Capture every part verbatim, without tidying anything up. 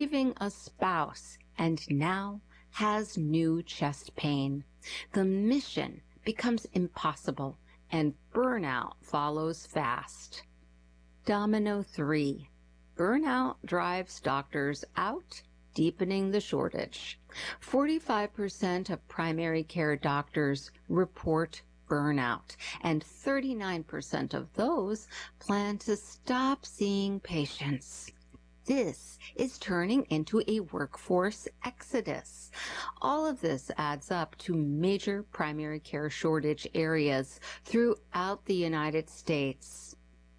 grieving a spouse, and now has new chest pain. The mission becomes impossible, and burnout follows fast. Domino three. Burnout drives doctors out, deepening the shortage. forty-five percent of primary care doctors report burnout, and thirty-nine percent of those plan to stop seeing patients. This is turning into a workforce exodus. All of this adds up to major primary care shortage areas throughout the United States.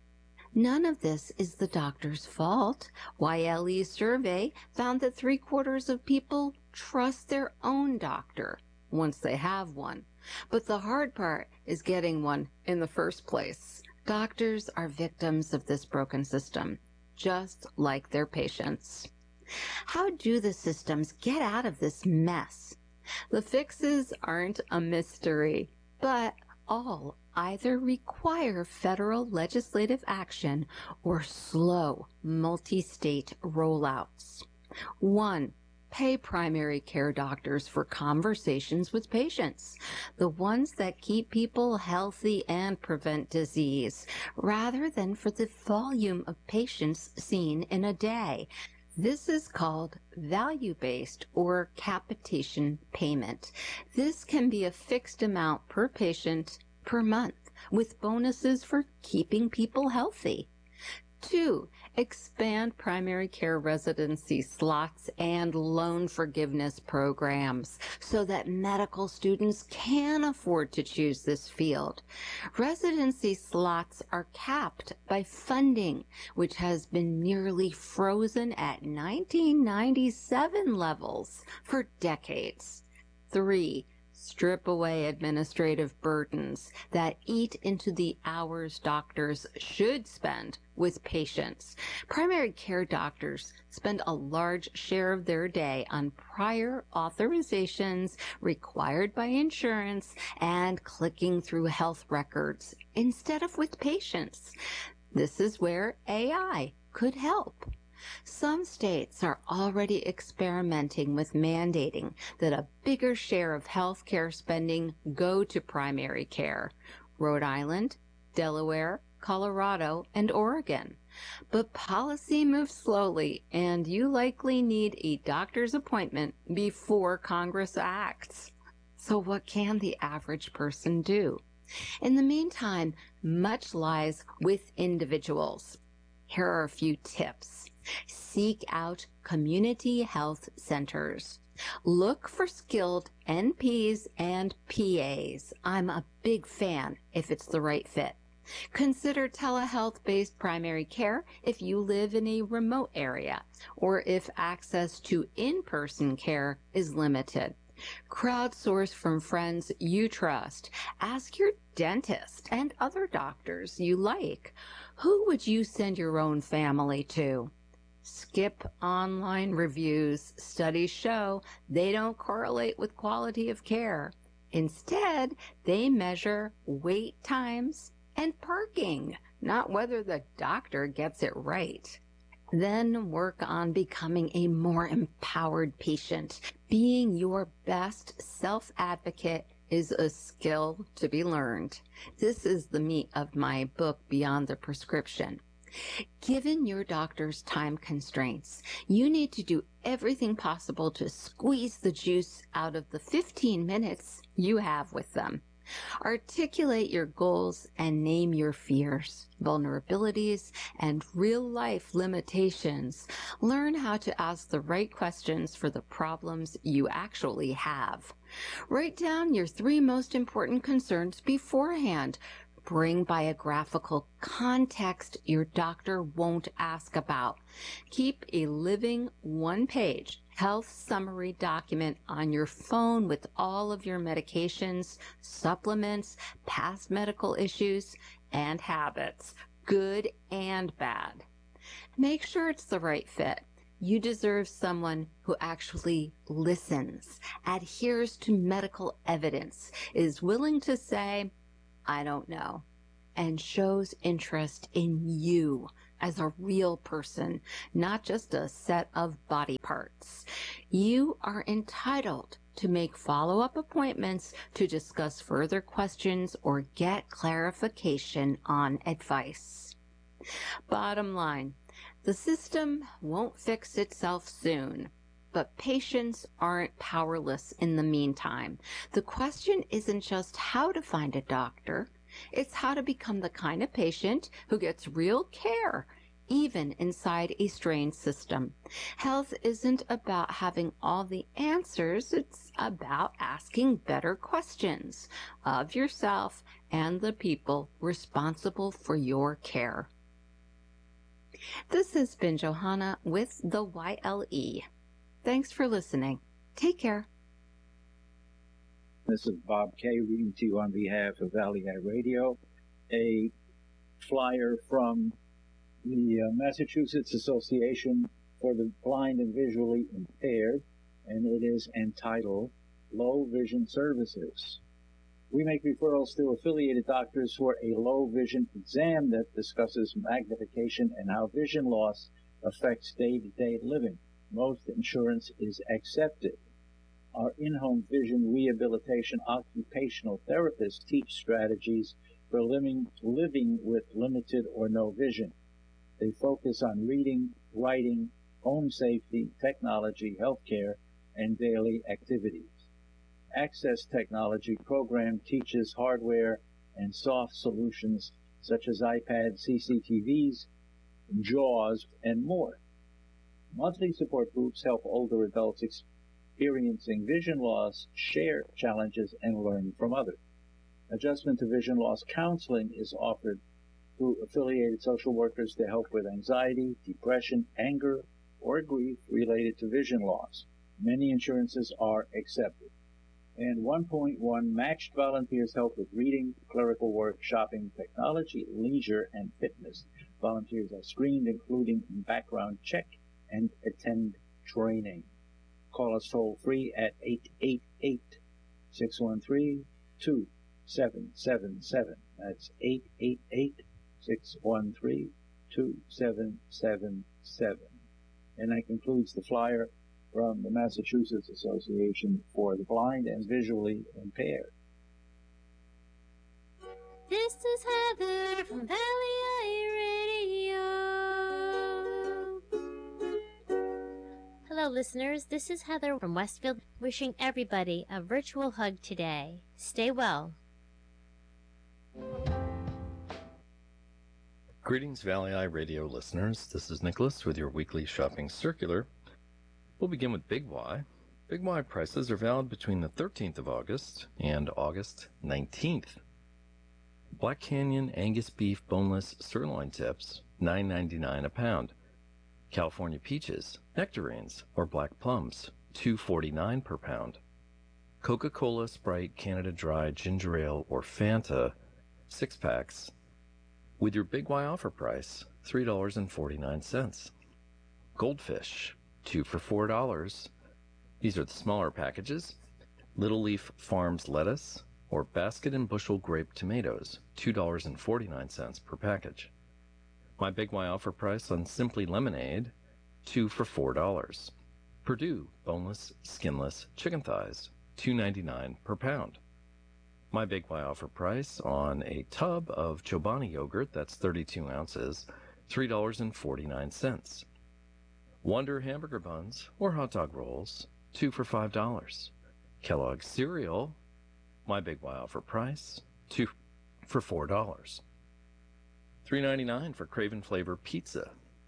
None of this is the doctor's fault. Y L E's survey found that three quarters of people trust their own doctor once they have one. But the hard part is getting one in the first place. Doctors are victims of this broken system, just like their patients. How do the systems get out of this mess? The fixes aren't a mystery, but all either require federal legislative action or slow multi-state rollouts. One, pay primary care doctors for conversations with patients, the ones that keep people healthy and prevent disease, rather than for the volume of patients seen in a day. This is called value-based or capitation payment. This can be a fixed amount per patient per month, with bonuses for keeping people healthy. Two, expand primary care residency slots and loan forgiveness programs so that medical students can afford to choose this field. Residency slots are capped by funding, which has been nearly frozen at nineteen ninety-seven levels for decades. Three, strip away administrative burdens that eat into the hours doctors should spend with patients. Primary care doctors spend a large share of their day on prior authorizations required by insurance and clicking through health records instead of with patients. This is where A I could help. Some states are already experimenting with mandating that a bigger share of health care spending go to primary care. Rhode Island, Delaware, Colorado, and Oregon. But policy moves slowly, and you likely need a doctor's appointment before Congress acts. So what can the average person do? In the meantime, much lies with individuals. Here are a few tips. Seek out community health centers. Look for skilled N Ps and P As. I'm a big fan if it's the right fit. Consider telehealth-based primary care if you live in a remote area or if access to in-person care is limited. Crowdsource from friends you trust. Ask your dentist and other doctors you like. Who would you send your own family to? Skip online reviews. Studies show they don't correlate with quality of care. Instead, they measure wait times and parking, not whether the doctor gets it right. Then work on becoming a more empowered patient. Being your best self-advocate is a skill to be learned. This is the meat of my book, Beyond the Prescription. Given your doctor's time constraints, you need to do everything possible to squeeze the juice out of the fifteen minutes you have with them. Articulate your goals and name your fears, vulnerabilities, and real-life limitations. Learn how to ask the right questions for the problems you actually have. Write down your three most important concerns beforehand. Bring biographical context your doctor won't ask about. Keep a living one-page health summary document on your phone with all of your medications, supplements, past medical issues, and habits, good and bad. Make sure it's the right fit. You deserve someone who actually listens, adheres to medical evidence, is willing to say, I don't know, and shows interest in you, as a real person, not just a set of body parts. You are entitled to make follow-up appointments to discuss further questions or get clarification on advice. Bottom line, the system won't fix itself soon, but patients aren't powerless in the meantime. The question isn't just how to find a doctor, it's how to become the kind of patient who gets real care, even inside a strained system. Health isn't about having all the answers, it's about asking better questions of yourself and the people responsible for your care. This has been Johanna with the Y L E. Thanks for listening. Take care. This is Bob Kay reading to you on behalf of Valley Eye Radio, a flyer from the uh, Massachusetts Association for the Blind and Visually Impaired, and it is entitled Low Vision Services. We make referrals to affiliated doctors for a low vision exam that discusses magnification and how vision loss affects day-to-day living. Most insurance is accepted. Our in-home vision rehabilitation occupational therapists teach strategies for living, living with limited or no vision. They focus on reading, writing, home safety, technology, healthcare, and daily activities. Access Technology program teaches hardware and soft solutions such as iPads, C C T Vs, JAWS, and more. Monthly support groups help older adults experiencing vision loss share challenges and learn from others. Adjustment to vision loss counseling is offered through affiliated social workers to help with anxiety, depression, anger, or grief related to vision loss. Many insurances are accepted. And one point one matched volunteers help with reading, clerical work, shopping, technology, leisure, and fitness. Volunteers are screened, including background check, and attend training. Call us toll free at eight eight eight, six one three, two seven seven seven. That's eight eight eight, six one three, two seven seven seven. And that concludes the flyer from the Massachusetts Association for the Blind and Visually Impaired. This is Heather from Valley Eye Radio. Hello, listeners. This is Heather from Westfield, wishing everybody a virtual hug today. Stay well. Greetings, Valley Eye Radio listeners. This is Nicholas with your weekly shopping circular. We'll begin with Big Y. Big Y prices are valid between the thirteenth of August and August nineteenth. Black Canyon Angus beef boneless sirloin tips, nine ninety-nine a pound. California peaches, nectarines, or black plums, two forty-nine per pound. Coca-Cola, Sprite, Canada Dry, Ginger Ale, or Fanta, six packs, with your Big Y offer price, three dollars and forty-nine cents. Goldfish, two for four dollars. These are the smaller packages. Little Leaf Farms lettuce or basket and bushel grape tomatoes, two dollars and forty-nine cents per package. My Big Y offer price on Simply Lemonade, two for four dollars. Perdue boneless, skinless chicken thighs, two ninety-nine per pound. My Big Y offer price on a tub of Chobani yogurt, that's thirty-two ounces, three dollars and forty-nine cents. Wonder hamburger buns or hot dog rolls, two for five dollars. Kellogg's cereal, my Big Y offer price, two for four dollars. three ninety-nine for Craven Flavor Pizza.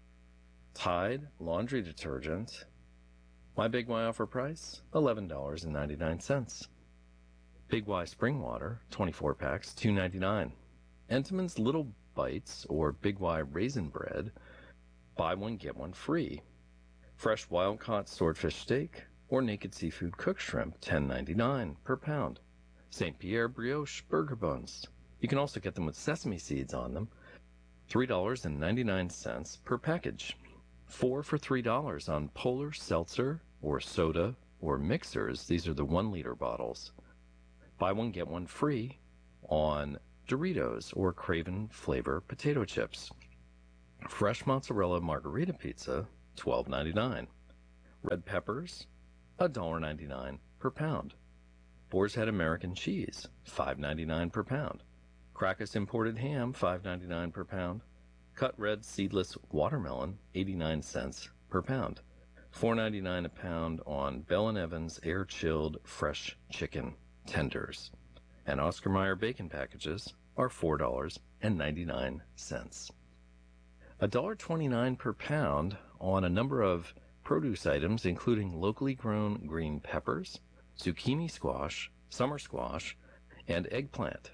Tide laundry detergent, my Big Y offer price, eleven dollars and ninety-nine cents. Big Y spring water, twenty-four packs, two ninety-nine. Entenmann's Little Bites or Big Y raisin bread, buy one get one free. Fresh wild-caught swordfish steak or naked seafood cooked shrimp, ten ninety-nine per pound. Saint Pierre brioche burger buns. You can also get them with sesame seeds on them, three dollars and ninety-nine cents per package. Four for three dollars on Polar seltzer or soda or mixers. These are the one-liter bottles. Buy one get one free on Doritos or Craven Flavor potato chips. Fresh mozzarella margarita pizza, twelve ninety-nine. Red peppers, one dollar ninety-nine per pound. Boar's Head American cheese, five ninety-nine per pound. Crackus imported ham, five ninety-nine per pound. Cut red seedless watermelon, eighty-nine cents per pound. four ninety-nine a pound on Bell and Evans air-chilled fresh chicken tenders. And Oscar Mayer bacon packages are four dollars ninety-nine cents. one dollar twenty-nine per pound on a number of produce items, including locally grown green peppers, zucchini squash, summer squash, and eggplant.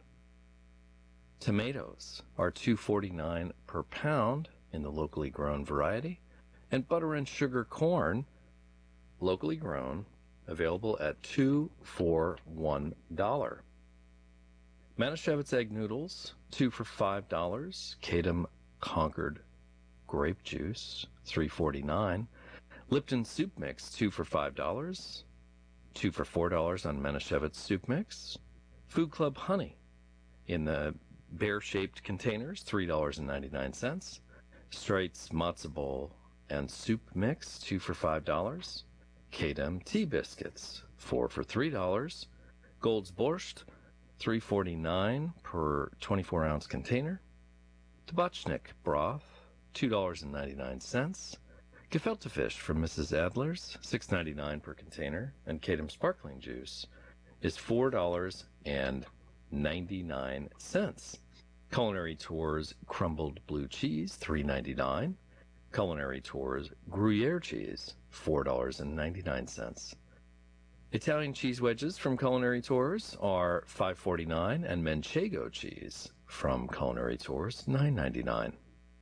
Tomatoes are two forty-nine per pound in the locally grown variety, and butter and sugar corn, locally grown, available at two for one dollar. Manischewitz egg noodles, two for five dollars. Kadam Concord grape juice, three forty-nine. Lipton soup mix, two for five dollars. Two for four dollars on Manischewitz soup mix. Food Club honey in the bear-shaped containers, three dollars ninety-nine cents. Streit's matzo ball and soup mix, two for five dollars. Kadam tea biscuits, four for three dollars. Gold's Borscht, three forty-nine per twenty-four ounce container. Tabachnik broth, two dollars ninety-nine cents. Gefilte fish from Missus Adler's, six ninety-nine per container. And Kadam sparkling juice is four dollars ninety-nine cents. Culinary Tours crumbled blue cheese, three ninety-nine. Culinary Tours Gruyere cheese, four dollars ninety-nine cents. Italian cheese wedges from Culinary Tours are five forty-nine, and Manchego cheese from Culinary Tours, nine ninety-nine.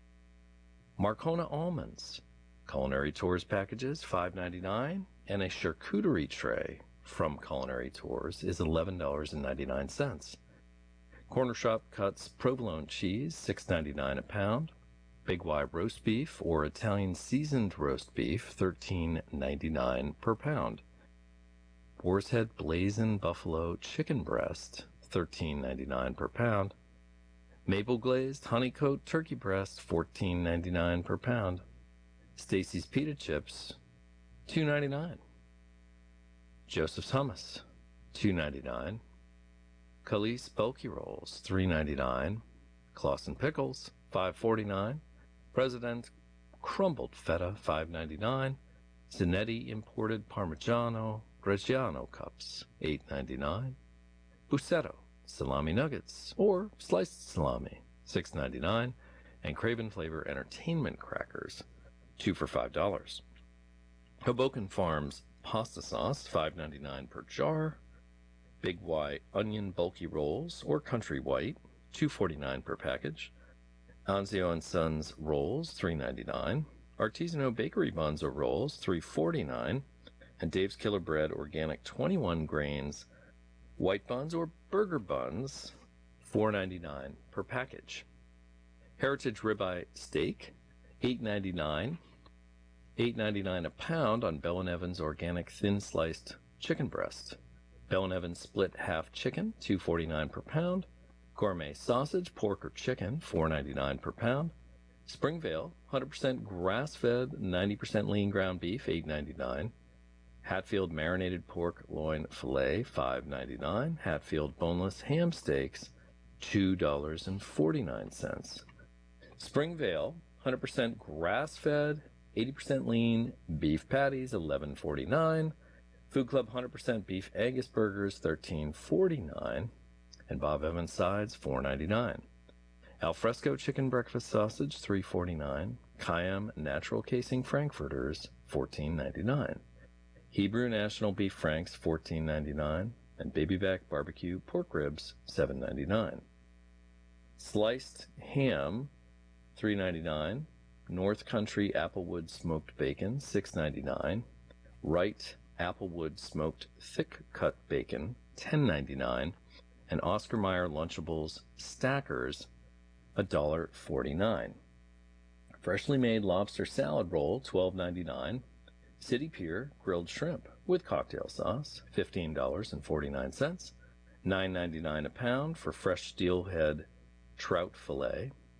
Marcona almonds, Culinary Tours packages, five ninety-nine, and a charcuterie tray from Culinary Tours is eleven dollars ninety-nine cents. Corner Shop cuts provolone cheese, six ninety-nine a pound. Big Y roast beef or Italian seasoned roast beef, thirteen ninety-nine per pound. Boar's Head blazing buffalo chicken breast, thirteen ninety-nine per pound. Maple glazed honeycoat turkey breast, fourteen ninety-nine per pound. Stacy's pita chips, two ninety-nine. Joseph's hummus, two ninety-nine. Khalees bulky rolls, three ninety-nine. Clausen pickles, five forty-nine. President crumbled feta, five ninety-nine. Zanetti imported Parmigiano Reggiano cups, eight ninety-nine. Bussetto salami nuggets or sliced salami, six ninety-nine. And Craven Flavor entertainment crackers, two for five dollars. Hoboken Farms pasta sauce, five ninety-nine per jar. Big Y onion bulky rolls or country white, two forty-nine per package. Anzio and Sons rolls, three ninety-nine. Artisanal bakery buns or rolls, three forty-nine. And Dave's Killer Bread organic twenty-one grains white buns or burger buns, four ninety-nine per package. Heritage ribeye steak, eight ninety-nine. eight ninety-nine a pound on Bell and Evans organic thin sliced chicken breast. Bell and Evans split half chicken, two forty-nine per pound. Gourmet sausage, pork or chicken, four ninety-nine per pound. Springvale, one hundred percent grass-fed, ninety percent lean ground beef, eight ninety-nine. Hatfield marinated pork loin filet, five ninety-nine. Hatfield boneless ham steaks, two dollars forty-nine cents. Springvale, one hundred percent grass-fed, eighty percent lean beef patties, eleven forty-nine. Food Club one hundred percent beef Angus burgers, thirteen forty-nine. And Bob Evans sides, four ninety-nine. Alfresco chicken breakfast sausage, three forty-nine. Cayam natural casing frankfurters, fourteen ninety-nine. Hebrew National Beef Franks, fourteen ninety-nine. And Babyback barbecue pork ribs, seven ninety-nine. Sliced ham, three ninety-nine. North Country Applewood smoked bacon, six ninety-nine. Wright Applewood smoked thick cut bacon, ten ninety-nine. And Oscar Mayer Lunchables stackers, one dollar forty-nine. Freshly made lobster salad roll, twelve ninety-nine. City Pier grilled shrimp with cocktail sauce, fifteen dollars forty-nine cents. nine ninety-nine a pound for fresh steelhead trout fillet.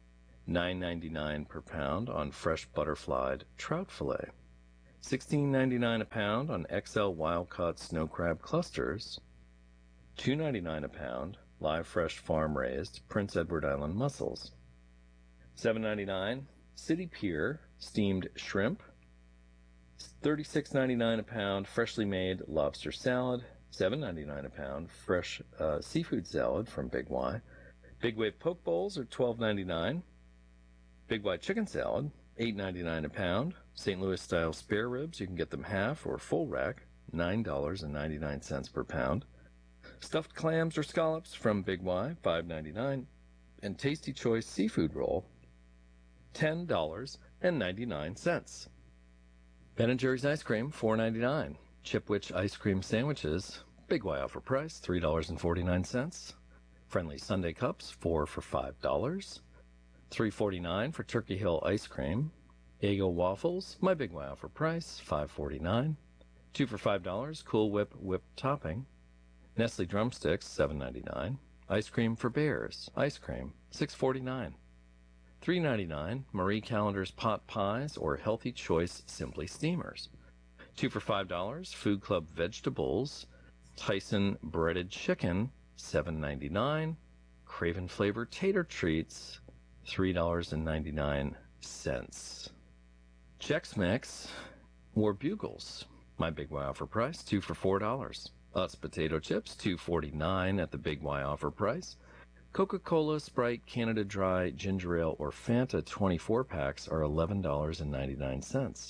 nine ninety-nine per pound on fresh butterflied trout fillet, sixteen ninety-nine a pound on X L wild-caught snow crab clusters, two ninety-nine a pound live fresh farm-raised Prince Edward Island mussels, seven ninety-nine City Pier steamed shrimp, thirty-six ninety-nine a pound freshly made lobster salad, seven ninety-nine a pound fresh uh, seafood salad from Big Y. Big Wave poke bowls are twelve ninety-nine. Big Y chicken salad, eight ninety-nine a pound. Saint Louis style spare ribs, you can get them half or full rack, nine ninety-nine per pound. Stuffed clams or scallops from Big Y, five ninety-nine. And Tasty Choice seafood roll, ten ninety-nine. Ben and Jerry's ice cream, four ninety-nine. Chipwich ice cream sandwiches, Big Y offer price, three forty-nine. Friendly Sunday cups, four for five dollars. three forty-nine for Turkey Hill ice cream. Eggo waffles, my Big Y offer price, five forty-nine. Two for five dollars, Cool Whip whipped topping. Nestle drumsticks, seven ninety-nine. Ice cream for bears, ice cream, six forty-nine. three ninety-nine, Marie Callender's pot pies or Healthy Choice Simply Steamers. Two for five dollars, Food Club vegetables, Tyson breaded chicken, seven ninety-nine. Craven flavored tater treats, three ninety-nine. Chex Mix or Bugles, my Big Y offer price, two for four dollars. Utz potato chips, two forty-nine at the Big Y offer price. Coca-Cola, Sprite, Canada Dry, Ginger Ale, or Fanta twenty-four packs are eleven ninety-nine.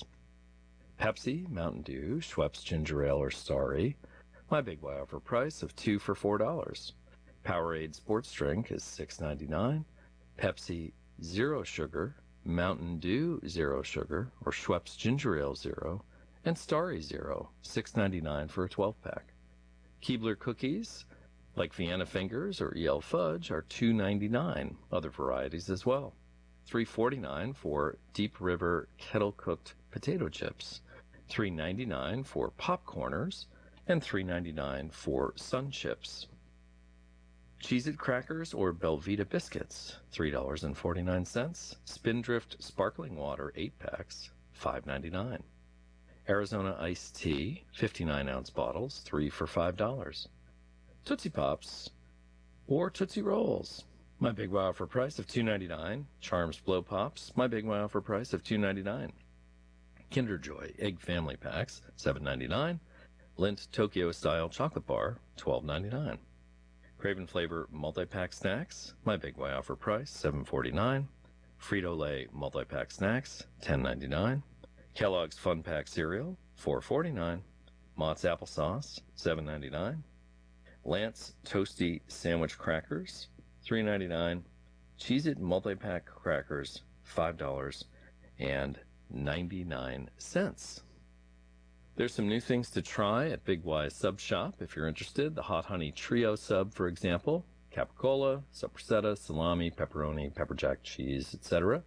Pepsi, Mountain Dew, Schweppes Ginger Ale, or Starry, my Big Y offer price of two for four dollars. Powerade Sports Drink is six ninety-nine. Pepsi Zero Sugar, Mountain Dew Zero Sugar, or Schweppes Ginger Ale Zero, and Starry Zero, six ninety-nine for a twelve pack. Keebler cookies, like Vienna Fingers or E L Fudge, are two ninety-nine. Other varieties as well. three forty-nine for Deep River kettle-cooked potato chips, three ninety-nine for Popcorners, and three ninety-nine for Sun Chips. Cheez-It crackers or Belvita biscuits, three forty-nine. Spindrift sparkling water eight packs, five ninety-nine. Arizona iced tea, fifty-nine ounce bottles, three for five dollars. Tootsie Pops or Tootsie Rolls, my Big Y offer price of two ninety-nine. Charms Blow Pops, my Big Y offer price of two ninety-nine. Kinder Joy egg family packs, seven ninety-nine. Lindt Tokyo style chocolate bar, twelve ninety-nine. Craven flavor multi-pack snacks, my Big Y offer price, seven forty-nine. Frito-Lay multi-pack snacks, ten ninety-nine. Kellogg's Fun Pack cereal, four forty-nine. Mott's applesauce, seven ninety-nine. Lance Toasty Sandwich Crackers, three ninety-nine. Cheez-It multi-pack crackers, five dollars and ninety-nine cents. There's some new things to try at Big Y's Sub Shop if you're interested. The Hot Honey Trio Sub, for example, capicola, sopressata, salami, pepperoni, pepper jack cheese, et cetera.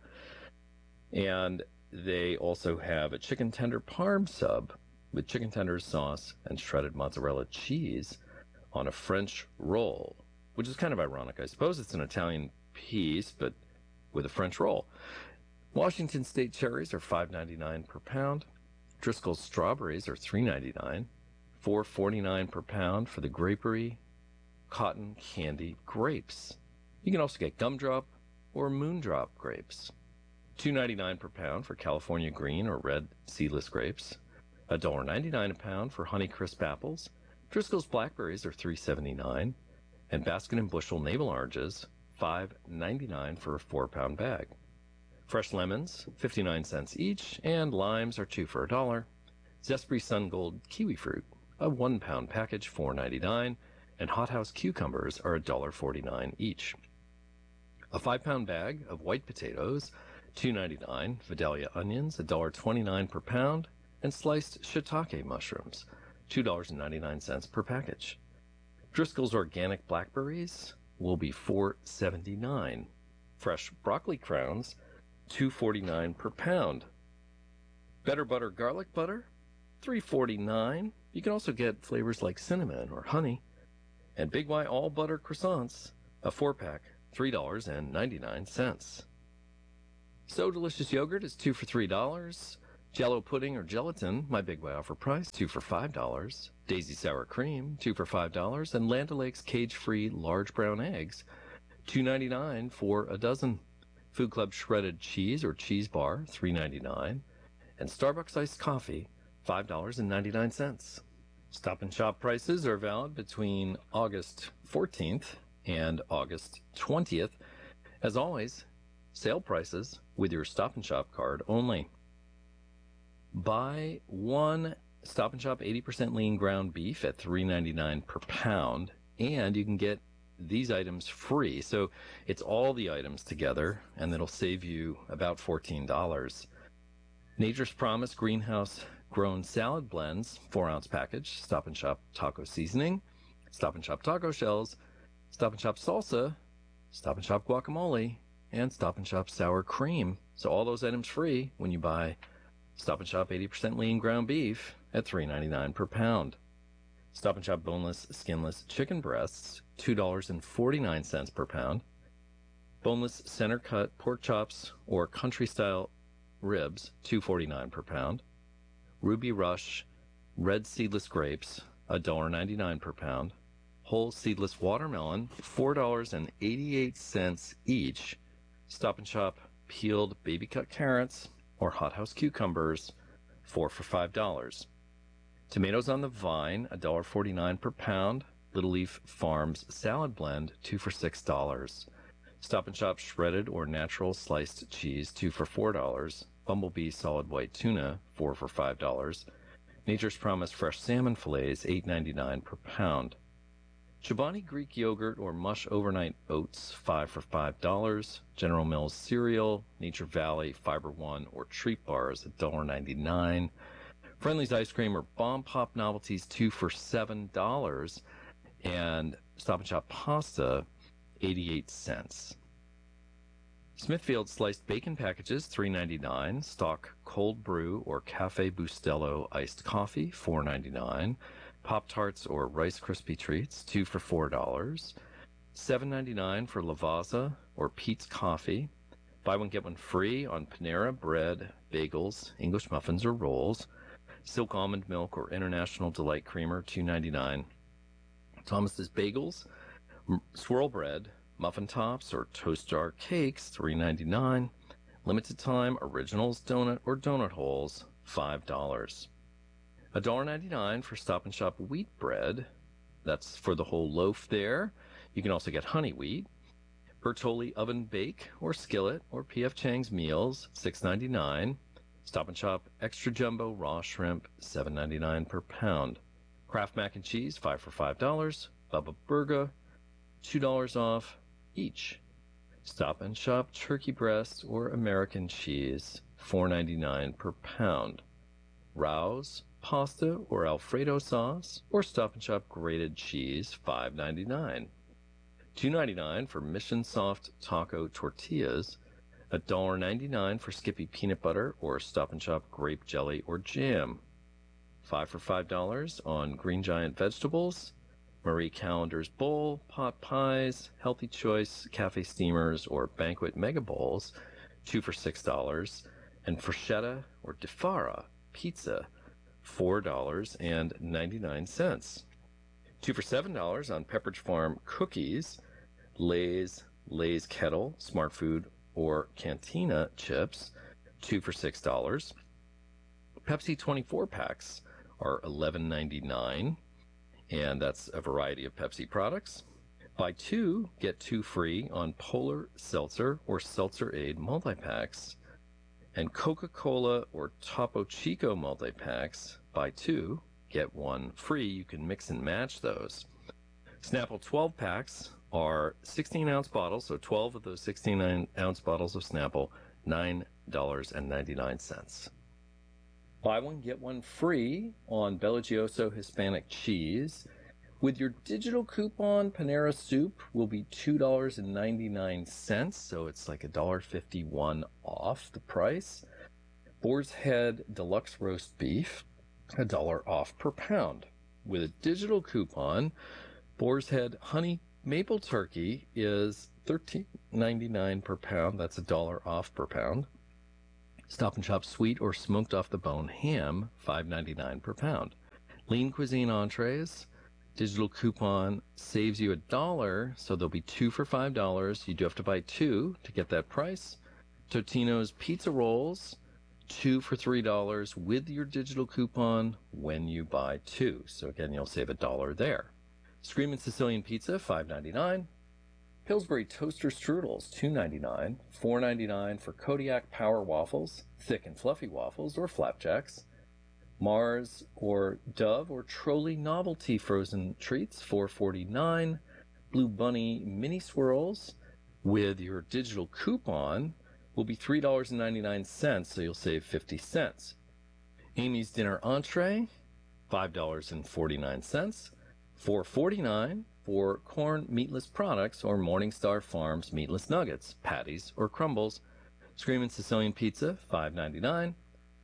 And they also have a chicken tender parm sub with chicken tenders, sauce, and shredded mozzarella cheese on a French roll, which is kind of ironic. I suppose it's an Italian piece, but with a French roll. Washington State cherries are five ninety-nine per pound. Driscoll's strawberries are three ninety-nine. four forty-nine per pound for the Grapery cotton candy grapes. You can also get gumdrop or moondrop grapes. two ninety-nine per pound for California green or red seedless grapes. one ninety-nine a pound for Honeycrisp apples. Driscoll's blackberries are three seventy-nine, and Baskin and Bushel navel oranges, five ninety-nine for a four pound bag. Fresh lemons, fifty-nine cents each, and limes are two for a dollar. Zespri Sun Gold kiwi fruit, a one pound package, four ninety-nine, and hothouse cucumbers are one forty-nine each. A five pound bag of white potatoes, two ninety-nine. Vidalia onions, one twenty-nine per pound, and sliced shiitake mushrooms, two ninety-nine per package. Driscoll's organic blackberries will be four seventy-nine. Fresh broccoli crowns, two forty-nine per pound. Better Butter garlic butter, three forty-nine. You can also get flavors like cinnamon or honey. And Big Y all butter croissants, a four pack, three ninety-nine. So Delicious yogurt is two for three dollars. Jello pudding or gelatin, my Big Y offer price, two for five dollars. Daisy sour cream, two for five dollars. And Land O'Lakes cage-free large brown eggs, two ninety-nine for a dozen. Food Club shredded cheese or cheese bar, three ninety-nine. And Starbucks iced coffee, five dollars and ninety-nine cents. Stop and Shop prices are valid between August fourteenth and August twentieth. As always, sale prices with your Stop and Shop card only. Buy one Stop and Shop eighty percent lean ground beef at three ninety-nine per pound, and you can get these items free. So it's all the items together, and it'll save you about fourteen dollars. Nature's Promise greenhouse grown salad blends, four ounce package, Stop and Shop taco seasoning, Stop and Shop taco shells, Stop and Shop salsa, Stop and Shop guacamole, and Stop and Shop sour cream. So all those items free when you buy Stop and Shop eighty percent lean ground beef at three ninety-nine per pound. Stop and Shop boneless, skinless chicken breasts, two dollars and forty-nine cents per pound. Boneless center cut pork chops or country style ribs, two forty-nine per pound. Ruby Rush red seedless grapes, one dollar and ninety-nine per pound. Whole seedless watermelon, four dollars and eighty-eight cents each. Stop and Shop peeled baby cut carrots or hothouse cucumbers, four for five dollars. Tomatoes on the vine, one dollar and forty-nine cents per pound. Little Leaf Farms salad blend, two for six dollars. Stop and Shop shredded or natural sliced cheese, two for four dollars. Bumblebee solid white tuna, four for five dollars. Nature's Promise fresh salmon fillets, eight ninety-nine per pound. Chobani Greek yogurt or mush overnight oats, five for five dollars. General Mills cereal, Nature Valley Fiber One or treat bars, one dollar and ninety-nine cents. Friendly's ice cream or Bomb Pop novelties, two for seven dollars. And Stop and Shop pasta, eighty-eight cents. Smithfield sliced bacon packages, three ninety-nine. Stock cold brew or Cafe Bustelo iced coffee, four ninety-nine. Pop-Tarts or Rice Krispie Treats, two for four dollars. seven ninety-nine for Lavazza or Pete's Coffee. Buy one, get one free on Panera bread, bagels, English muffins or rolls. Silk almond milk or International Delight Creamer, two ninety-nine. Thomas's Bagels, swirl bread, muffin tops or toast jar cakes, three ninety-nine. Limited time originals donut or donut holes, five dollars. one dollar and ninety-nine cents for Stop and Shop wheat bread. That's for the whole loaf there. You can also get honey wheat. Bertolli oven bake or skillet or P F Chang's meals, six ninety-nine. Stop and Shop extra jumbo raw shrimp, seven ninety-nine per pound. Kraft mac and cheese, five for five dollars. Bubba Burger, two dollars off each. Stop and Shop turkey breast or American cheese, four ninety-nine per pound. Rouse pasta or Alfredo sauce or Stop and Shop grated cheese, five ninety-nine. two ninety-nine for Mission Soft taco tortillas. one dollar and ninety-nine for Skippy peanut butter or Stop and Shop grape jelly or jam. five for five dollars on Green Giant vegetables. Marie Callender's bowl, pot pies, Healthy Choice cafe steamers or Banquet mega bowls, two for six dollars. And Freshetta or DeFara pizza, four dollars and ninety-nine cents. two for seven dollars on Pepperidge Farm cookies, Lay's, Lay's Kettle, Smart Food, or Cantina chips, two for six dollars. Pepsi twenty-four packs are eleven ninety-nine, and that's a variety of Pepsi products. Buy two, get two free on Polar Seltzer or Seltzer Aid multi-packs. And Coca-Cola or Topo Chico multi-packs, buy two, get one free. You can mix and match those. Snapple twelve packs are sixteen ounce bottles, so twelve of those sixteen ounce bottles of Snapple, nine dollars and ninety-nine cents. Buy one, get one free on Bellagioso Hispanic cheese. With your digital coupon, Panera Soup will be two dollars and ninety-nine cents, so it's like one dollar and fifty-one cents off the price. Boar's Head Deluxe Roast Beef, a dollar off per pound. With a digital coupon, Boar's Head Honey Maple Turkey is thirteen ninety-nine per pound. That's a dollar off per pound. Stop and Shop sweet or smoked off the bone ham, five ninety-nine per pound. Lean Cuisine entrees, digital coupon saves you a dollar, so there'll be two for five dollars. You do have to buy two to get that price. Totino's pizza rolls, two for three dollars with your digital coupon when you buy two. So again, you'll save a dollar there. Screamin' Sicilian Pizza, five ninety-nine. Pillsbury Toaster Strudels, two ninety-nine. four ninety-nine for Kodiak Power Waffles, thick and fluffy waffles, or flapjacks. Mars or Dove or Trolley Novelty Frozen Treats, four forty-nine. Blue Bunny Mini Swirls with your digital coupon will be three dollars and ninety-nine cents, so you'll save fifty cents. Amy's Dinner Entree, five dollars and forty-nine cents. four forty-nine for corn meatless products or Morningstar Farms meatless nuggets, patties, or crumbles. Screamin' Sicilian Pizza, five ninety-nine.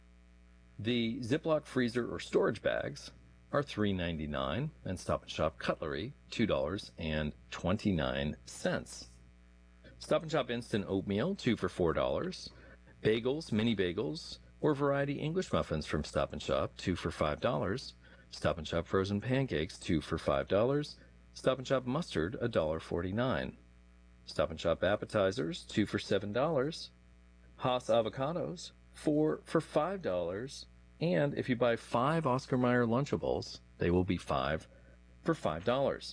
The Ziploc freezer or storage bags are three ninety-nine, and Stop and Shop cutlery, two dollars and twenty-nine cents. Stop and Shop instant oatmeal, two for four dollars. Bagels, mini bagels, or variety English muffins from Stop and Shop, two for five dollars. Stop and Shop frozen pancakes, two for five dollars. Stop and Shop mustard, one dollar and forty-nine cents. Stop and Shop appetizers, two for seven dollars. Haas avocados, four for five dollars. And if you buy five Oscar Mayer Lunchables, they will be five for five dollars.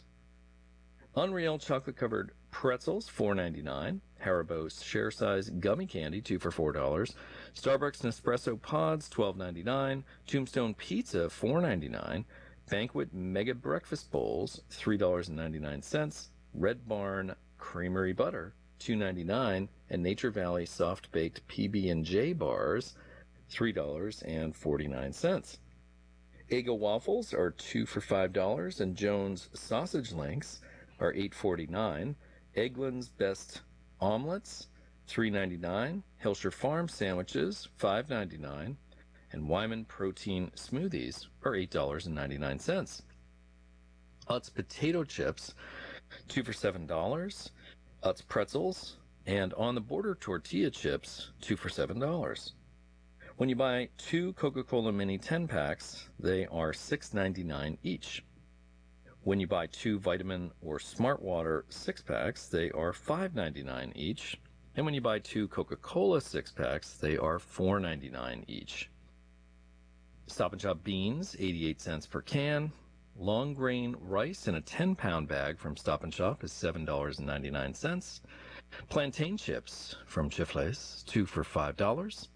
Unreal chocolate-covered pretzels, four ninety-nine. Haribo's share-size gummy candy, two for four dollars. Starbucks Nespresso pods, twelve ninety-nine. Tombstone pizza, four ninety-nine. Banquet mega breakfast bowls, three dollars and ninety-nine cents. Red Barn creamery butter, two ninety-nine. And Nature Valley soft-baked P B and J bars, three dollars and forty-nine cents. Eggo waffles are two for five dollars, and Jones sausage links are eight forty-nine. Eggland's best omelets, three ninety-nine. Hilshire Farm sandwiches, five ninety-nine. And Wyman protein smoothies are eight dollars and ninety-nine cents. Utz potato chips, two for seven dollars. Utz pretzels and On the Border tortilla chips, two for seven dollars. When you buy two Coca-Cola Mini ten packs, they are six ninety-nine each. When you buy two Vitamin or Smart Water six packs, they are five ninety-nine each. And when you buy two Coca-Cola six packs, they are four ninety-nine each. Stop and Shop beans, eighty-eight cents per can. Long grain rice in a ten pound bag from Stop and Shop is seven dollars and ninety-nine cents. Plantain chips from Chifles, two for five dollars.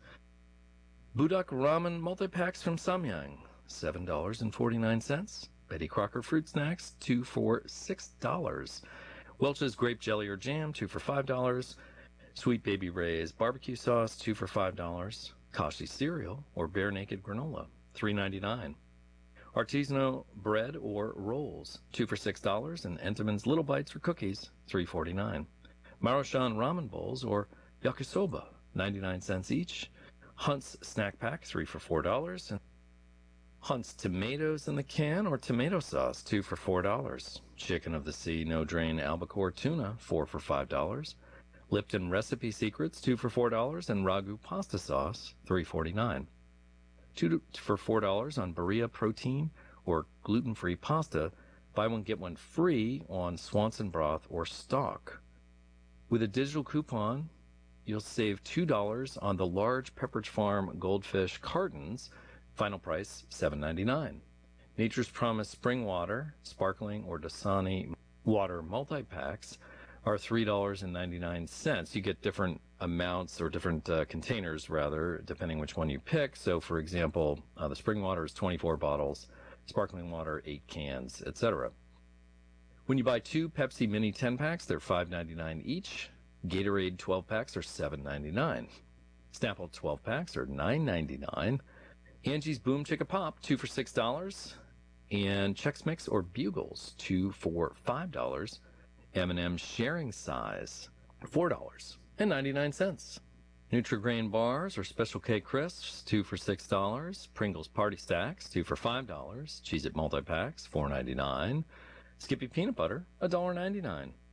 Budak ramen multi-packs from Samyang, seven dollars and forty-nine cents. Betty Crocker fruit snacks, two for six dollars. Welch's grape jelly or jam, two for five dollars. Sweet Baby Ray's barbecue sauce, two for five dollars. Kashi cereal or Bare Naked granola, three ninety-nine. Artisanal bread or rolls, two for six dollars, and Entenmann's Little Bites or cookies, three forty-nine. Marushan ramen bowls or yakisoba, ninety-nine cents each. Hunt's snack pack, three for four dollars. And Hunt's tomatoes in the can or tomato sauce, two for four dollars. Chicken of the Sea no drain albacore tuna, four for five dollars. Lipton recipe secrets, two for four dollars, and Ragu pasta sauce, three forty-nine. Two for four dollars on Berea protein or gluten-free pasta. Buy one get one free on Swanson broth or stock. With a digital coupon, you'll save two dollars on the large Pepperidge Farm Goldfish cartons. Final price, seven ninety-nine. Nature's Promise spring water, sparkling or Dasani water multi-packs are three dollars and ninety-nine cents. You get different amounts or different uh, containers, rather, depending which one you pick. So, for example, uh, the spring water is twenty-four bottles, sparkling water, eight cans, et cetera. When you buy two Pepsi Mini ten packs, they're five ninety-nine each. Gatorade twelve packs are seven ninety-nine. Snapple twelve packs are nine ninety-nine. Angie's Boom Chicka Pop, two for six dollars. And Chex Mix or Bugles, two for five dollars. M and M's sharing size, four dollars and ninety-nine cents. Nutri-Grain bars or Special K crisps, two for six dollars. Pringles Party Stacks, two for five dollars. Cheez-It multi-packs, four ninety-nine. Skippy peanut butter, one dollar and ninety-nine cents.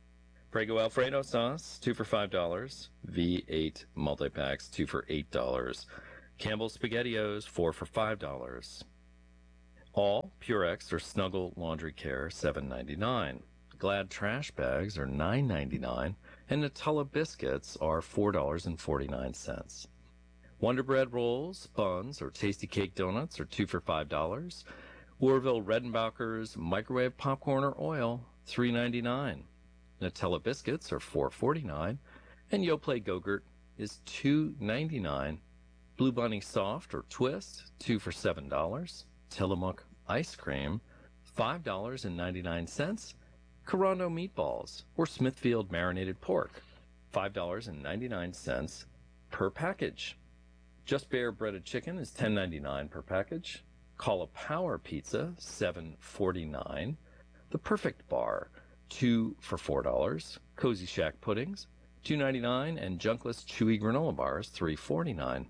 Prego Alfredo sauce, two for five dollars. V eight multi-packs, two for eight dollars. Campbell's SpaghettiOs, four for five dollars. All Purex or Snuggle Laundry Care, seven ninety-nine. Glad trash bags are nine ninety-nine, and Nutella biscuits are four dollars and forty-nine cents. Wonder Bread rolls, buns, or Tasty Cake donuts are two for five dollars. Orville Redenbacher's microwave popcorn or oil, three ninety-nine. Nutella biscuits are four forty-nine, and Yoplait Go-Gurt is two ninety-nine. Blue Bunny Soft or Twist, two for seven dollars. Tillamook ice cream, five dollars and ninety-nine cents. Carando meatballs or Smithfield marinated pork, five dollars and ninety-nine cents per package. Just Bare breaded chicken is ten ninety-nine per package. Calla Power pizza, seven forty-nine. The Perfect Bar, two for four dollars. Cozy Shack puddings, two ninety-nine, and Junkless chewy granola bars, three forty-nine.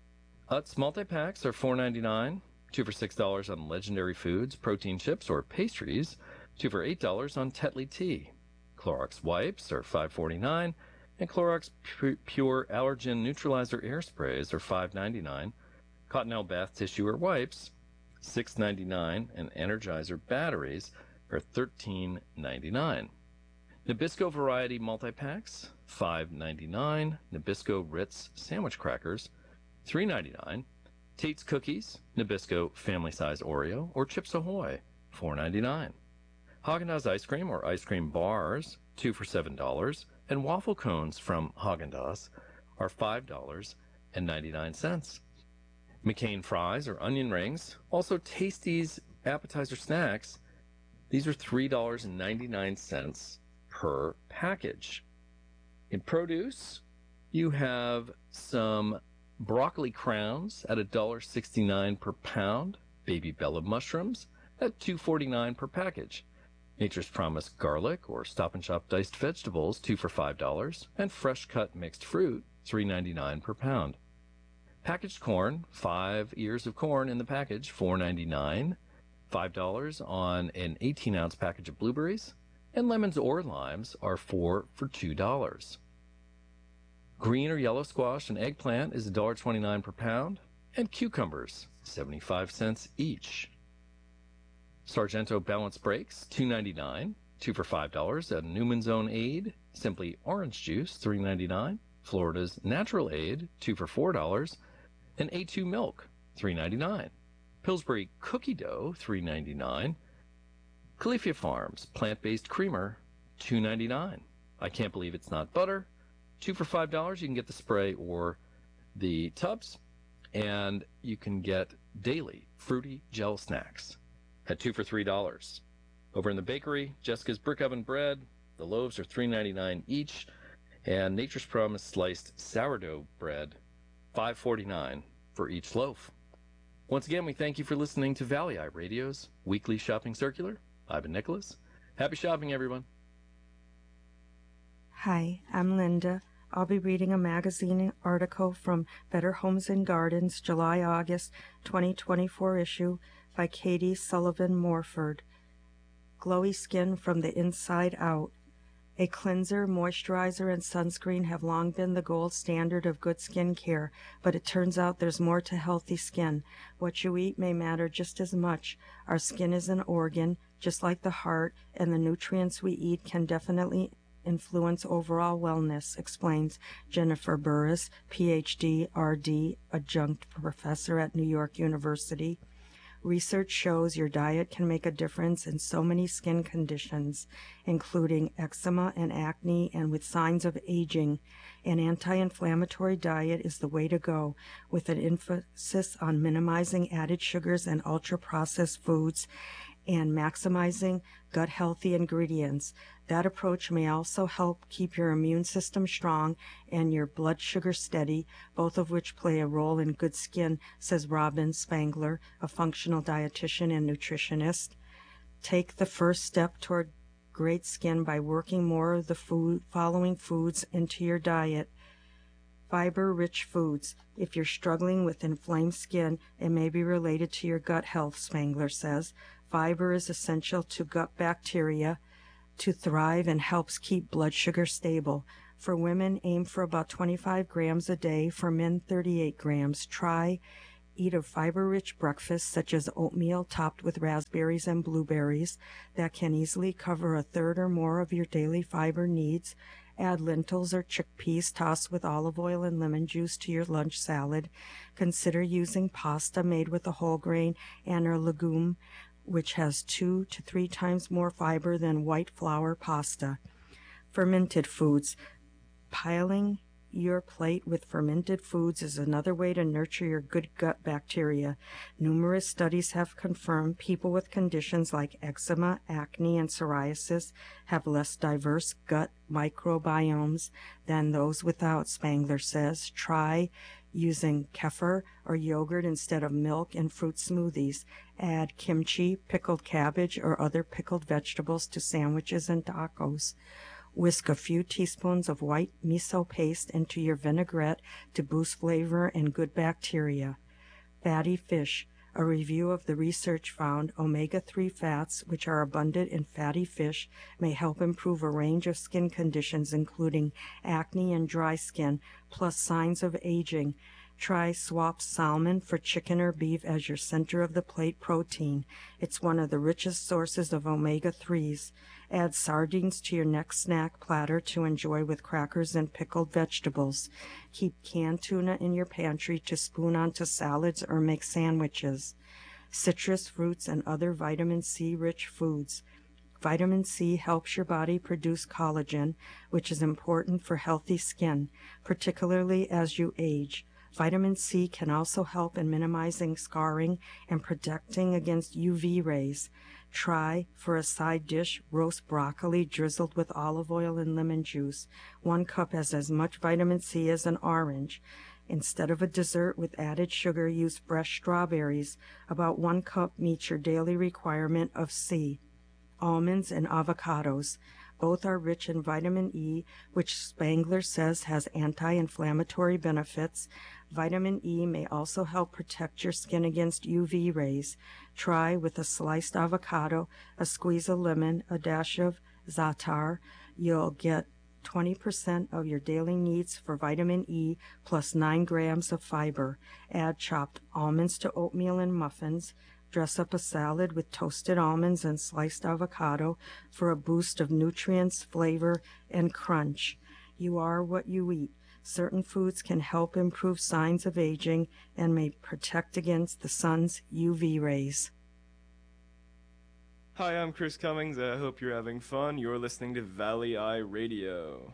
Utz multi-packs are four ninety-nine, two for six dollars on Legendary Foods protein chips or pastries, two for eight dollars on Tetley tea. Clorox wipes are five forty-nine, and Clorox Pure Allergen Neutralizer air sprays are five ninety-nine. Cottonelle bath tissue or wipes, six ninety-nine, and Energizer batteries are thirteen ninety-nine. Nabisco variety multi-packs, five ninety-nine. Nabisco Ritz sandwich crackers, three ninety-nine. Tate's cookies, Nabisco family size Oreo, or Chips Ahoy, four ninety-nine. Haagen-Dazs ice cream or ice cream bars, two for seven dollars, and waffle cones from Haagen-Dazs are five dollars and ninety-nine cents. McCain fries or onion rings, also Tasty's appetizer snacks, these are three dollars and ninety-nine cents per package. In produce, you have some broccoli crowns at one dollar and sixty-nine cents per pound, baby Bella mushrooms at two forty-nine per package, Nature's Promise garlic or Stop and Shop diced vegetables, two for five dollars, and fresh cut mixed fruit, three ninety-nine per pound. Packaged corn, five ears of corn in the package, four ninety-nine, five dollars on an eighteen ounce package of blueberries, and lemons or limes are four for two dollars. Green or yellow squash and eggplant is one dollar and twenty-nine cents per pound, and cucumbers, seventy-five cents each. Sargento Balance Breaks, two ninety-nine, two for five dollars. At Newman's Own Aid, Simply Orange Juice, three ninety-nine. Florida's Natural Aid, two for four dollars. And A two Milk, three ninety-nine. Pillsbury Cookie Dough, three ninety-nine. Califia Farms Plant-Based Creamer, two ninety-nine. I Can't Believe It's Not Butter, two for five dollars. You can get the spray or the tubs, and you can get daily fruity gel snacks at two for three dollars. Over in the bakery, Jessica's Brick Oven Bread, the loaves are three ninety-nine each, and Nature's Promise sliced sourdough bread, five forty-nine for each loaf. Once again, we thank you for listening to Valley Eye Radio's Weekly Shopping Circular. I've been Nicholas. Happy shopping, everyone. Hi, I'm Linda. I'll be reading a magazine article from Better Homes and Gardens, July-August twenty twenty-four issue by Katie Sullivan Morford. Glowy Skin from the Inside Out. A cleanser, moisturizer, and sunscreen have long been the gold standard of good skin care, but it turns out there's more to healthy skin. What you eat may matter just as much. Our skin is an organ, just like the heart, and the nutrients we eat can definitely influence overall wellness, explains Jennifer Burris, P H D, R D, adjunct professor at New York University. Research shows your diet can make a difference in so many skin conditions, including eczema and acne, and with signs of aging. An anti-inflammatory diet is the way to go, with an emphasis on minimizing added sugars and ultra-processed foods and maximizing gut-healthy ingredients. That approach may also help keep your immune system strong and your blood sugar steady, both of which play a role in good skin, says Robin Spangler, a functional dietitian and nutritionist. Take the first step toward great skin by working more of the food, following foods into your diet. Fiber-rich foods. If you're struggling with inflamed skin, it may be related to your gut health, Spangler says. Fiber is essential to gut bacteria. to thrive and helps keep blood sugar stable. For women, aim for about twenty-five grams a day. For men, thirty-eight grams. Try eat a fiber-rich breakfast such as oatmeal topped with raspberries and blueberries that can easily cover a third or more of your daily fiber needs. Add lentils or chickpeas tossed with olive oil and lemon juice to your lunch salad. Consider using pasta made with a whole grain and a legume, which has two to three times more fiber than white flour pasta. Fermented foods. Piling your plate with fermented foods is another way to nurture your good gut bacteria. Numerous studies have confirmed people with conditions like eczema, acne, and psoriasis have less diverse gut microbiomes than those without, Spangler says. Try using kefir or yogurt instead of milk in fruit smoothies. Add kimchi, pickled cabbage, or other pickled vegetables to sandwiches and tacos. Whisk a few teaspoons of white miso paste into your vinaigrette to boost flavor and good bacteria. Fatty fish. A review of the research found omega three fats, which are abundant in fatty fish, may help improve a range of skin conditions including acne and dry skin, plus signs of aging. Try swap salmon for chicken or beef as your center of the plate protein. It's one of the richest sources of omega threes. Add sardines to your next snack platter to enjoy with crackers and pickled vegetables. Keep canned tuna in your pantry to spoon onto salads or make sandwiches. Citrus fruits and other vitamin C-rich foods. Vitamin C helps your body produce collagen, which is important for healthy skin, particularly as you age. Vitamin C can also help in minimizing scarring and protecting against U V rays. Try, for a side dish, roast broccoli drizzled with olive oil and lemon juice. One cup has as much vitamin C as an orange. Instead of a dessert with added sugar, use fresh strawberries. About one cup meets your daily requirement of C. Almonds and avocados. Both are rich in vitamin E, which Spangler says has anti-inflammatory benefits. Vitamin E may also help protect your skin against U V rays. Try with a sliced avocado, a squeeze of lemon, a dash of za'atar. You'll get twenty percent of your daily needs for vitamin E plus nine grams of fiber. Add chopped almonds to oatmeal and muffins. Dress up a salad with toasted almonds and sliced avocado for a boost of nutrients, flavor, and crunch. You are what you eat. Certain foods can help improve signs of aging and may protect against the sun's U V rays. Hi, I'm Chris Cummings. I hope you're having fun. You're listening to Valley Eye Radio.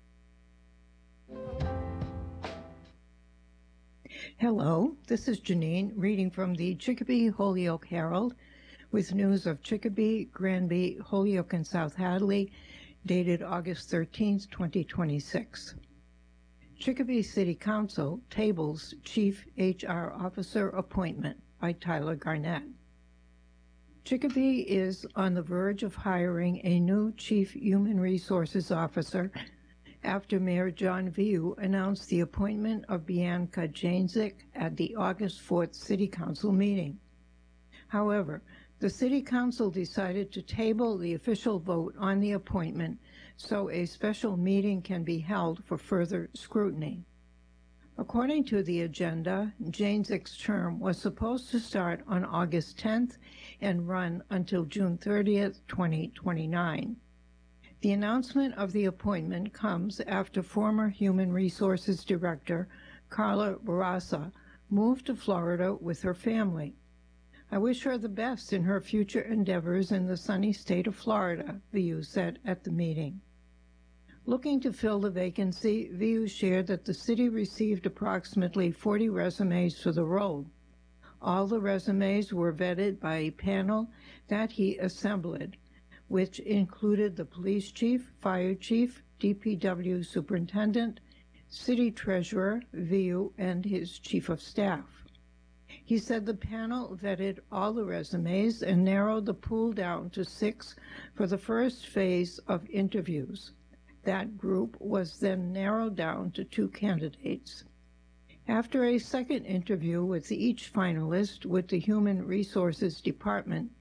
Hello, this is Janine reading from the Chicopee Holyoke Herald with news of Chicopee, Granby, Holyoke, and South Hadley, dated August thirteenth, twenty twenty-six. Chicopee City Council tables Chief H R Officer appointment by Tyler Garnett. Chicopee is on the verge of hiring a new Chief Human Resources Officer after Mayor John View announced the appointment of Bianca Janzik at the August fourth City Council meeting. However, the City Council decided to table the official vote on the appointment so a special meeting can be held for further scrutiny. According to the agenda, Janzik's term was supposed to start on August tenth and run until June thirtieth, twenty twenty-nine. The announcement of the appointment comes after former Human Resources Director Carla Barraza moved to Florida with her family. I wish her the best in her future endeavors in the sunny state of Florida, View said at the meeting. Looking to fill the vacancy, View shared that the city received approximately forty resumes for the role. All the resumes were vetted by a panel that he assembled, which included the police chief, fire chief, D P W superintendent, city treasurer, View, and his chief of staff. He said the panel vetted all the resumes and narrowed the pool down to six for the first phase of interviews. That group was then narrowed down to two candidates. After a second interview with each finalist with the Human Resources Department,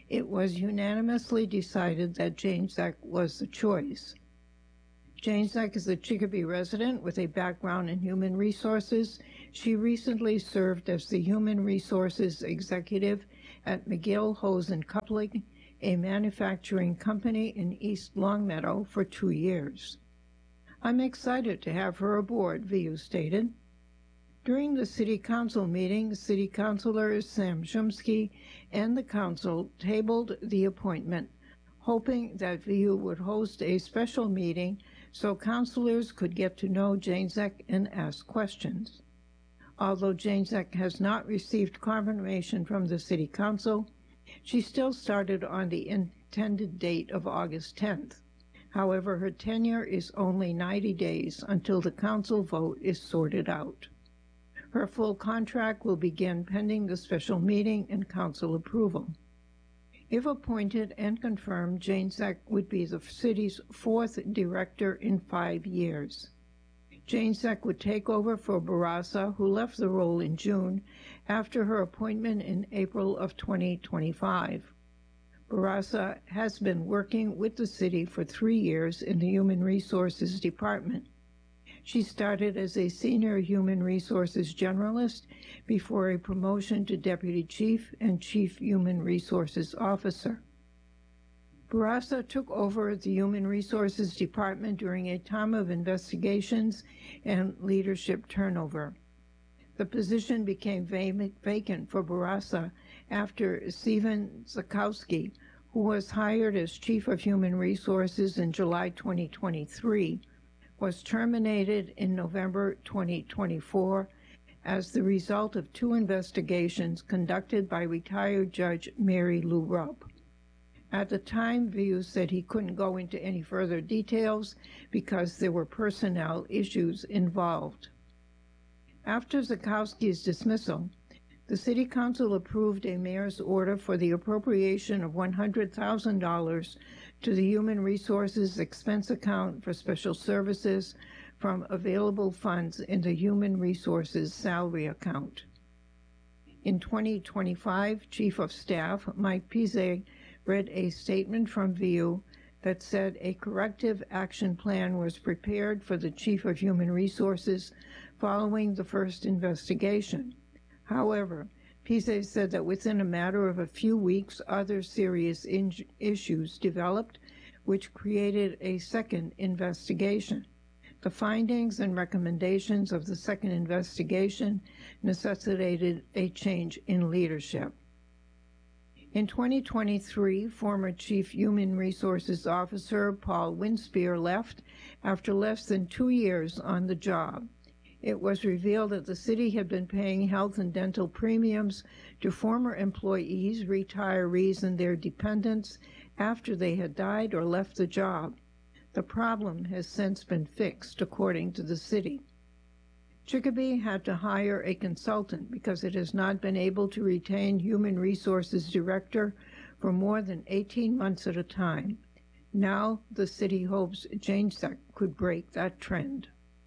It was unanimously decided that Jane Zeck was the choice. Jane Zeck is a Chicopee resident with a background in human resources. She recently served as the Human Resources Executive at McGill, Hose and Coupling, a manufacturing company in East Longmeadow, for two years. I'm excited to have her aboard, V U stated. During the City Council meeting, City Councilor Sam Shumsky and the Council tabled the appointment, hoping that V U would host a special meeting so councilors could get to know Jane Zeck and ask questions. Although Jane Zeck has not received confirmation from the City Council, she still started on the intended date of August tenth. However, her tenure is only ninety days until the council vote is sorted out. Her full contract will begin pending the special meeting and council approval. If appointed and confirmed, Jane Zeck would be the city's fourth director in five years. Jane Zeck would take over for Barasa, who left the role in June after her appointment in April of twenty twenty-five. Barasa has been working with the city for three years in the Human Resources Department. She started as a senior human resources generalist before a promotion to deputy chief and chief human resources officer. Barasa took over the Human Resources Department during a time of investigations and leadership turnover. The position became vacant for Barasa after Steven Zakowski, who was hired as Chief of Human Resources in July twenty twenty-three, was terminated in November twenty twenty-four as the result of two investigations conducted by retired Judge Mary Lou Rupp. At the time, V U said he couldn't go into any further details because there were personnel issues involved. After Zakowski's dismissal, the City Council approved a mayor's order for the appropriation of one hundred thousand dollars to the Human Resources Expense Account for Special Services from available funds in the Human Resources Salary Account. In twenty twenty-five, Chief of Staff Mike Pizze read a statement from V U that said a corrective action plan was prepared for the Chief of Human Resources following the first investigation. However, Pizze said that within a matter of a few weeks, other serious in- issues developed, which created a second investigation. The findings and recommendations of the second investigation necessitated a change in leadership. In twenty twenty-three, former Chief Human Resources Officer Paul Winspear left after less than two years on the job. It was revealed that the city had been paying health and dental premiums to former employees, retirees, and their dependents after they had died or left the job. The problem has since been fixed, according to the city. Chicopee had to hire a consultant because it has not been able to retain Human Resources Director for more than eighteen months at a time. Now the city hopes Jane Zeck could break that trend.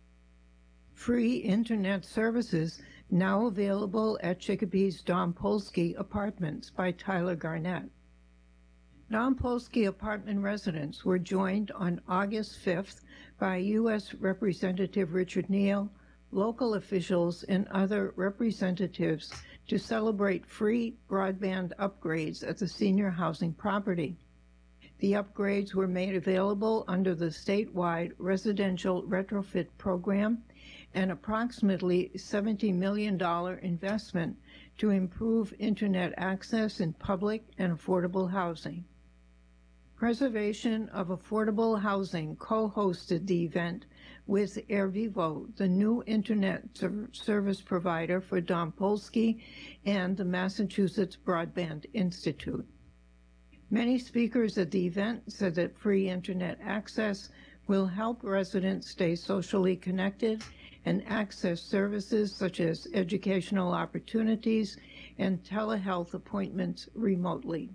Free internet services now available at Chicopee's Dom Polsky Apartments by Tyler Garnett. Dom Polsky apartment residents were joined on August fifth by U S Representative Richard Neal, local officials, and other representatives to celebrate free broadband upgrades at the senior housing property. The upgrades were made available under the statewide residential retrofit program, an approximately seventy million dollars investment to improve internet access in public and affordable housing. Preservation of Affordable Housing co-hosted the event with AirVivo, the new internet ser- service provider for Dom Polsky and the Massachusetts Broadband Institute. Many speakers at the event said that free internet access will help residents stay socially connected and access services such as educational opportunities and telehealth appointments remotely.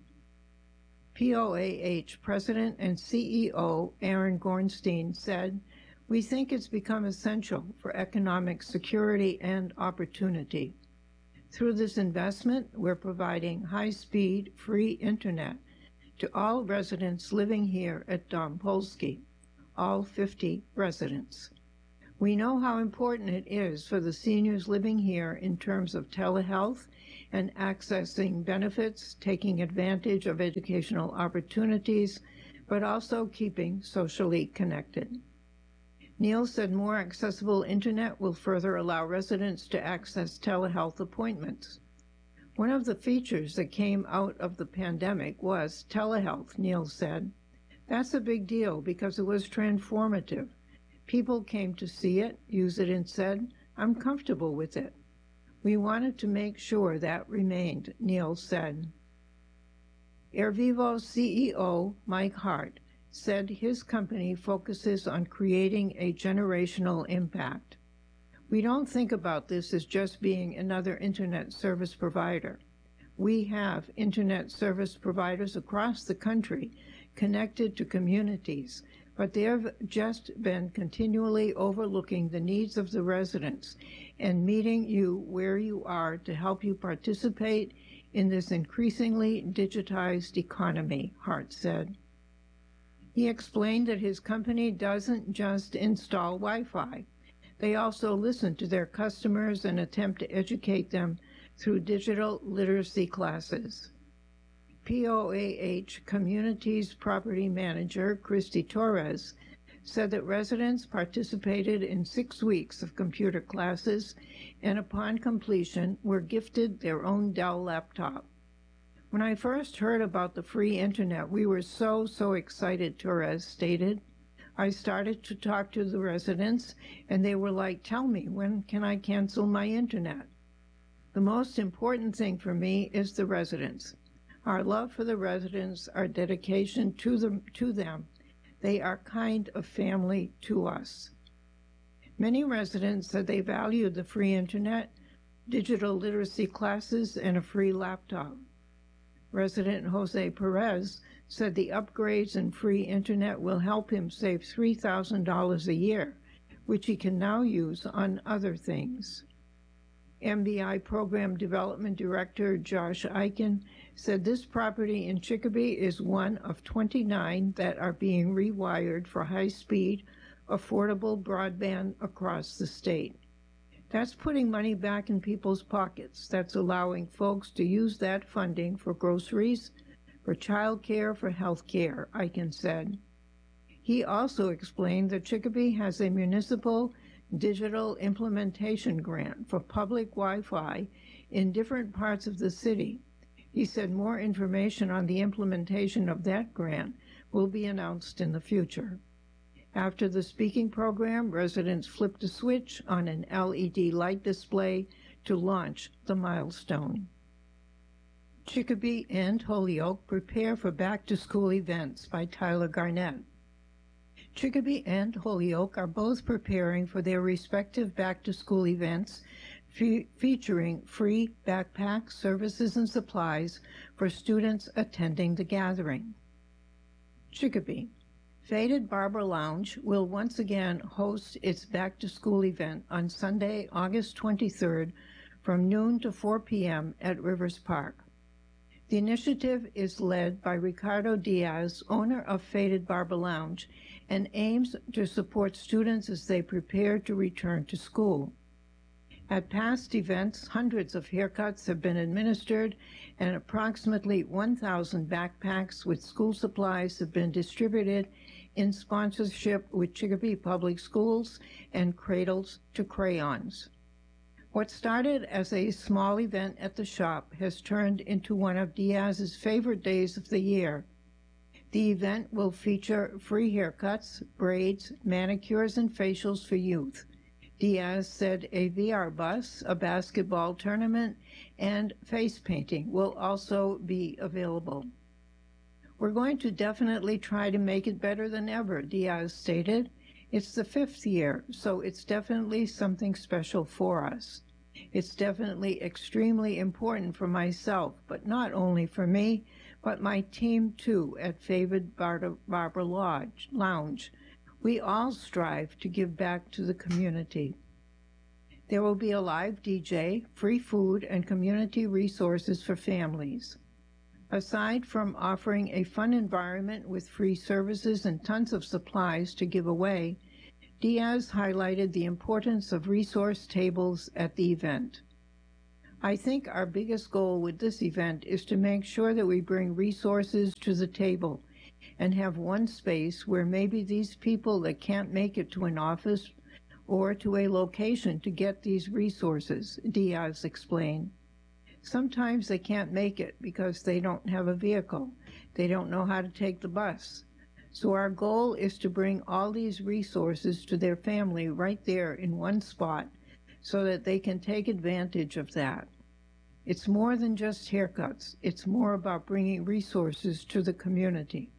P O A H President and C E O Aaron Gornstein said, "We think it's become essential for economic security and opportunity. Through this investment, we're providing high-speed, free internet to all residents living here at Dom Polsky, all fifty residents. We know how important it is for the seniors living here in terms of telehealth and accessing benefits, taking advantage of educational opportunities, but also keeping socially connected. Neil said more accessible internet will further allow residents to access telehealth appointments. One of the features that came out of the pandemic was telehealth, Neil said. That's a big deal because it was transformative. People came to see it, use it, and said, I'm comfortable with it. We wanted to make sure that remained, Neil said. AirVivo C E O Mike Hart said his company focuses on creating a generational impact. We don't think about this as just being another internet service provider. We have internet service providers across the country connected to communities, but they have just been continually overlooking the needs of the residents and meeting you where you are to help you participate in this increasingly digitized economy, Hart said. He explained that his company doesn't just install Wi-Fi. They also listen to their customers and attempt to educate them through digital literacy classes. P O A H Communities Property Manager Christy Torres said that residents participated in six weeks of computer classes and upon completion were gifted their own Dell laptop. When I first heard about the free internet, we were so, so excited, Torres stated. I started to talk to the residents, and they were like, tell me, when can I cancel my internet? The most important thing for me is the residents. Our love for the residents, our dedication to them, to them. They are kind of family to us. Many residents said they valued the free internet, digital literacy classes, and a free laptop. Resident Jose Perez said the upgrades and free internet will help him save three thousand dollars a year, which he can now use on other things. M B I Program Development Director Josh Eichen said this property in Chicopee is one of twenty-nine that are being rewired for high-speed, affordable broadband across the state. That's putting money back in people's pockets. That's allowing folks to use that funding for groceries, for child care, for health care, Eichen said. He also explained that Chicopee has a municipal digital implementation grant for public Wi-Fi in different parts of the city. He said more information on the implementation of that grant will be announced in the future. After the speaking program, residents flipped a switch on an L E D light display to launch the milestone. Chicopee and Holyoke prepare for back-to-school events by Tyler Garnett. Chicopee and Holyoke are both preparing for their respective back-to-school events fe- featuring free backpacks, services, and supplies for students attending the gathering. Chicopee. Faded Barber Lounge will once again host its back-to-school event on Sunday, August twenty-third from noon to four p.m. at Rivers Park. The initiative is led by Ricardo Diaz, owner of Faded Barber Lounge, and aims to support students as they prepare to return to school. At past events, hundreds of haircuts have been administered and approximately one thousand backpacks with school supplies have been distributed in sponsorship with Chicopee Public Schools and Cradles to Crayons. What started as a small event at the shop has turned into one of Diaz's favorite days of the year. The event will feature free haircuts, braids, manicures, and facials for youth. Diaz said a V R bus, a basketball tournament, and face painting will also be available. We're going to definitely try to make it better than ever, Diaz stated. It's the fifth year, so it's definitely something special for us. It's definitely extremely important for myself, but not only for me, but my team too at Faded Barber Lounge. We all strive to give back to the community. There will be a live D J, free food, and community resources for families. Aside from offering a fun environment with free services and tons of supplies to give away, Diaz highlighted the importance of resource tables at the event. I think our biggest goal with this event is to make sure that we bring resources to the table and have one space where maybe these people that can't make it to an office or to a location to get these resources, Diaz explained. Sometimes they can't make it because they don't have a vehicle. They don't know how to take the bus. So our goal is to bring all these resources to their family right there in one spot so that they can take advantage of that. It's more than just haircuts. It's more about bringing resources to the community.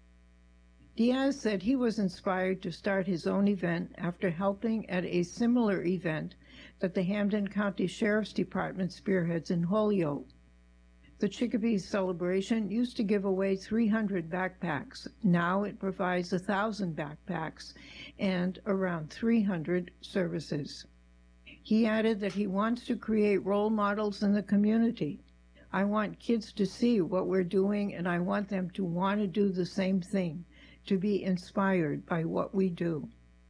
Diaz said he was inspired to start his own event after helping at a similar event that the Hampden County Sheriff's Department spearheads in Holyoke. The Chicopee celebration used to give away three hundred backpacks. Now it provides one thousand backpacks and around three hundred services. He added that he wants to create role models in the community. I want kids to see what we're doing, and I want them to want to do the same thing, to be inspired by what we do.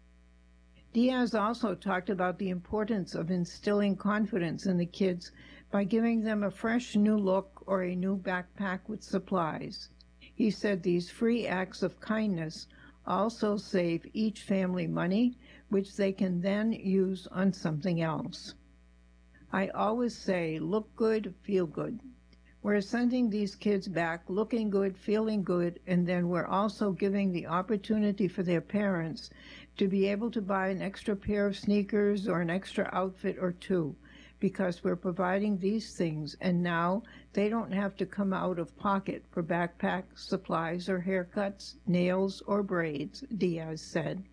Diaz also talked about the importance of instilling confidence in the kids by giving them a fresh new look or a new backpack with supplies. He said these free acts of kindness also save each family money, which they can then use on something else. I always say, look good, feel good. We're sending these kids back looking good, feeling good, and then we're also giving the opportunity for their parents to be able to buy an extra pair of sneakers or an extra outfit or two, because we're providing these things, and now they don't have to come out of pocket for backpacks, supplies, or haircuts, nails, or braids, Diaz said.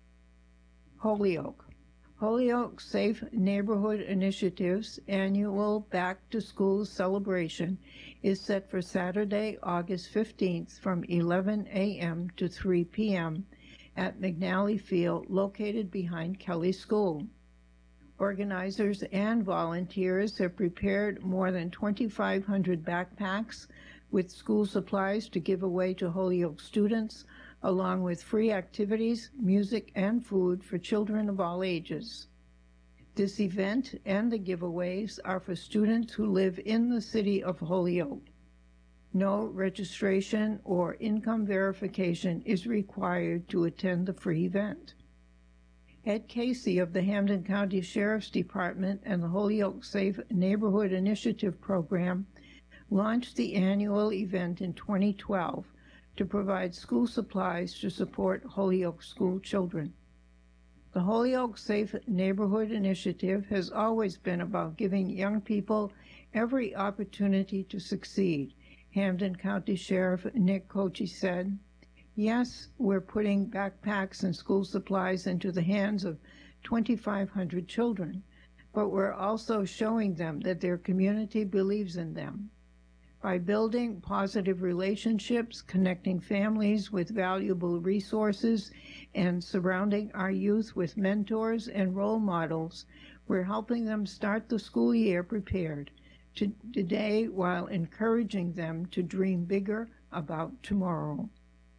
Holyoke. Holyoke Safe Neighborhood Initiative's annual Back to School celebration is set for Saturday, August fifteenth from eleven a m to three p m at McNally Field, located behind Kelly School. Organizers and volunteers have prepared more than twenty-five hundred backpacks with school supplies to give away to Holyoke students, along with free activities, music, and food for children of all ages. This event and the giveaways are for students who live in the city of Holyoke. No registration or income verification is required to attend the free event. Ed Casey of the Hampden County Sheriff's Department and the Holyoke Safe Neighborhood Initiative program launched the annual event in twenty twelve to provide school supplies to support Holyoke school children. The Holyoke Safe Neighborhood Initiative has always been about giving young people every opportunity to succeed, Hampden County Sheriff Nick Kochi said. Yes, we're putting backpacks and school supplies into the hands of twenty-five hundred children, but we're also showing them that their community believes in them. By building positive relationships, connecting families with valuable resources, and surrounding our youth with mentors and role models, we're helping them start the school year prepared to today while encouraging them to dream bigger about tomorrow.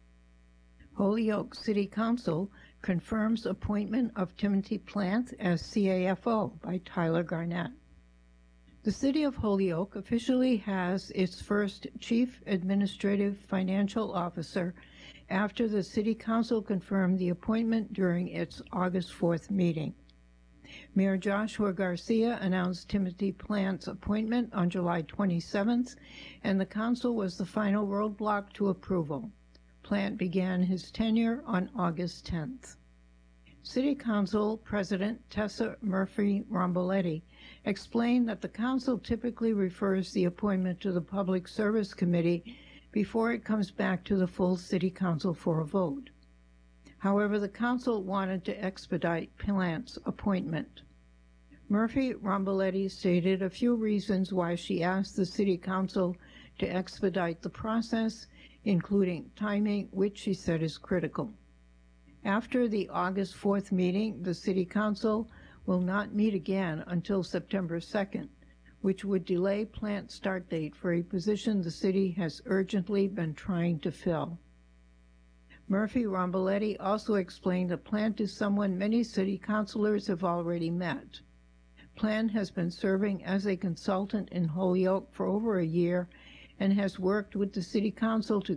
Holyoke City Council confirms appointment of Timothy Plant as C A F O by Tyler Garnett. The City of Holyoke officially has its first Chief Administrative Financial Officer after the City Council confirmed the appointment during its August fourth meeting. Mayor Joshua Garcia announced Timothy Plant's appointment on July twenty-seventh, and the Council was the final roadblock to approval. Plant began his tenure on August tenth. City Council President Tessa Murphy Romboletti explained that the Council typically refers the appointment to the Public Service Committee before it comes back to the full City Council for a vote. However, the Council wanted to expedite Plant's appointment. Murphy Romboletti stated a few reasons why she asked the City Council to expedite the process, including timing, which she said is critical. After the August fourth meeting, the City Council will not meet again until September second, which would delay plant start date for a position the city has urgently been trying to fill. Murphy Ramboletti also explained the plant is someone many city councilors have already met. Plant has been serving as a consultant in Holyoke for over a year and has worked with the city council to